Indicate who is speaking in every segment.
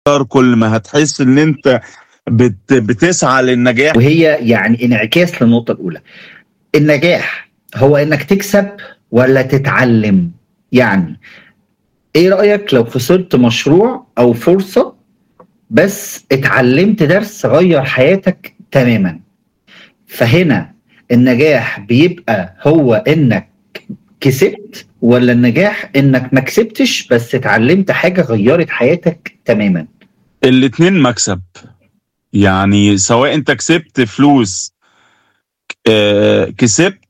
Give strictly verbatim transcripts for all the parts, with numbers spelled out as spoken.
Speaker 1: كل ما هتحس ان انت بت بتسعى للنجاح.
Speaker 2: وهي يعني انعكاس للنقطة الأولى. النجاح هو إنك تكسب ولا تتعلم؟ يعني إيه رأيك لو خسرت مشروع أو فرصة بس اتعلمت درس غير حياتك تماما؟ فهنا النجاح بيبقى هو إنك كسبت، ولا النجاح إنك ما كسبتش بس اتعلمت حاجة غيرت حياتك تماما؟
Speaker 1: الاتنين مكسب، يعني سواء انت كسبت فلوس، آه كسبت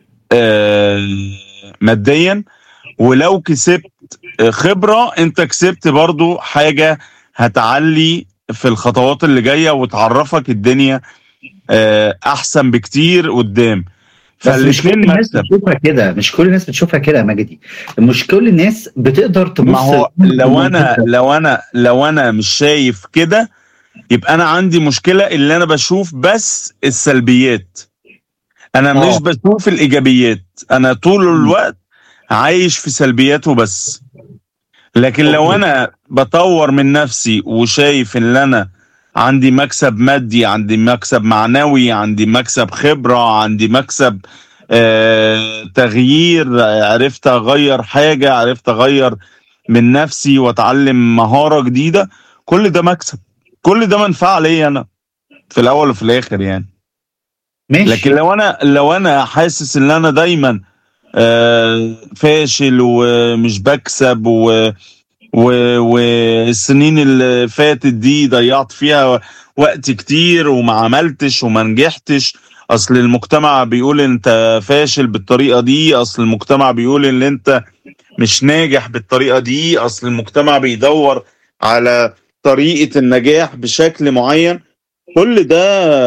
Speaker 1: آه ماديا، ولو كسبت آه خبرة انت كسبت برضو حاجة هتعلي في الخطوات اللي جاية وتعرفك الدنيا آه احسن بكتير قدام.
Speaker 2: بس مش كل
Speaker 1: فالاتنين
Speaker 2: الناس
Speaker 1: مكسب.
Speaker 2: بتشوفها كده، مش كل الناس بتشوفها كده يا مجدي. مش كل الناس بتقدر
Speaker 1: ما
Speaker 2: تبص
Speaker 1: هو لو
Speaker 2: للموضوع
Speaker 1: انا
Speaker 2: ده.
Speaker 1: لو انا لو انا مش شايف كده، يبقى انا عندي مشكلة اللي انا بشوف بس السلبيات، انا مش
Speaker 2: اه.
Speaker 1: بشوف الايجابيات، انا طول الوقت عايش في سلبياته بس. لكن لو
Speaker 2: اوكي.
Speaker 1: انا بطور من نفسي وشايف ان انا عندي مكسب مادي، عندي مكسب معنوي، عندي مكسب خبرة، عندي مكسب آه تغيير، آه، عرفت اغير حاجة، عرفت اغير من نفسي واتعلم مهارة جديدة، كل ده مكسب، كل ده منفعة ليا انا في الاول وفي الاخر يعني. لكن
Speaker 2: ماشي.
Speaker 1: لو انا لو انا حاسس ان انا دايما آه فاشل ومش بكسب و و- والسنين اللي فاتت دي ضيعت فيها وقت كتير وما عملتش وما نجحتش، اصل المجتمع بيقول انت فاشل بالطريقة دي، اصل المجتمع بيقول ان انت مش ناجح بالطريقة دي، اصل المجتمع بيدور على طريقة النجاح بشكل معين، كل ده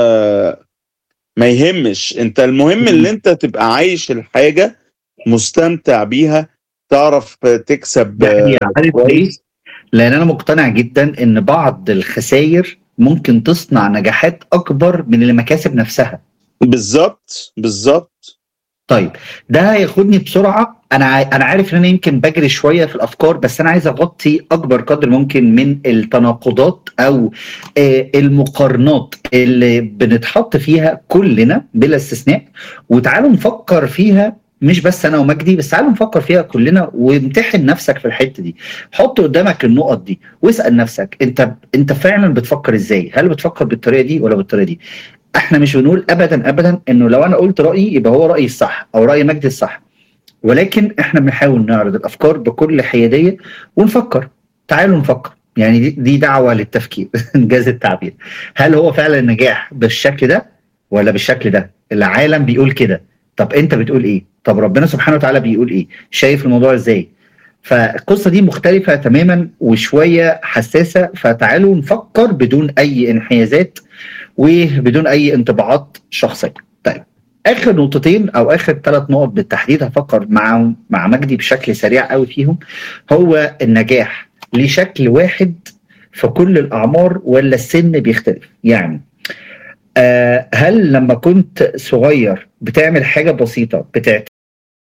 Speaker 1: ما يهمش. انت المهم ان انت تبقى عايش الحاجة، مستمتع بيها، تعرف تكسب
Speaker 2: ده
Speaker 1: آه،
Speaker 2: هي عارف ليه؟
Speaker 1: كويس.
Speaker 2: لان انا مقتنع جدا ان بعض الخسائر ممكن تصنع نجاحات اكبر من المكاسب نفسها.
Speaker 1: بالظبط بالظبط.
Speaker 2: طيب، ده هياخدني بسرعه. انا ع- انا عارف ان انا يمكن بجري شويه في الافكار، بس انا عايز اغطي اكبر قدر ممكن من التناقضات او آه، المقارنات اللي بنتحط فيها كلنا بلا استثناء. وتعالوا نفكر فيها، مش بس انا ومجدي بس، تعالوا نفكر فيها كلنا وامتحن نفسك في الحته دي. حط قدامك النقط دي واسال نفسك، انت انت فعلا بتفكر ازاي؟ هل بتفكر بالطريقه دي ولا بالطريقه دي؟ احنا مش بنقول ابدا ابدا انه لو انا قلت رايي يبقى هو رايي الصح او راي مجدي الصح، ولكن احنا بنحاول نعرض الافكار بكل حياديه ونفكر. تعالوا نفكر، يعني دي, دي دعوه للتفكير انجاز التعبير. هل هو فعلا النجاح بالشكل ده ولا بالشكل ده؟ العالم بيقول كده، طب انت بتقول ايه؟ طب ربنا سبحانه وتعالى بيقول ايه؟ شايف الموضوع ازاي؟ فالقصه دي مختلفه تماما وشويه حساسه، فتعالوا نفكر بدون اي انحيازات وبدون اي انطباعات شخصيه. طيب، اخر نقطتين او اخر ثلاث نقط بالتحديد هفكر مع مع مجدي بشكل سريع قوي فيهم. هو النجاح ليه شكل واحد في كل الاعمار ولا السن بيختلف؟ يعني آه هل لما كنت صغير بتعمل حاجه بسيطه بتعتبر